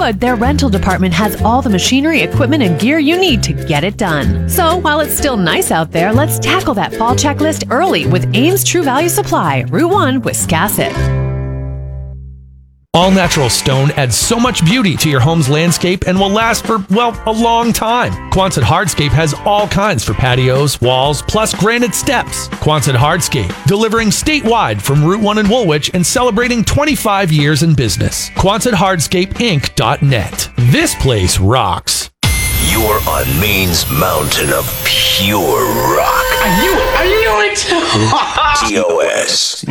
Wood, their rental department has all the machinery, equipment, and gear you need to get it done. So while it's still nice out there, let's tackle that fall checklist early with Ames True Value Supply, Route 1, Wiscasset. All natural stone adds so much beauty to your home's landscape and will last for, well, a long time. Quonset Hardscape has all kinds for patios, walls, plus granite steps. Quonset Hardscape, delivering statewide from Route 1 in Woolwich and celebrating 25 years in business. QuonsetHardscapeInc.net. This place rocks. You're on Maine's mountain of pure rock. I knew it! TOS.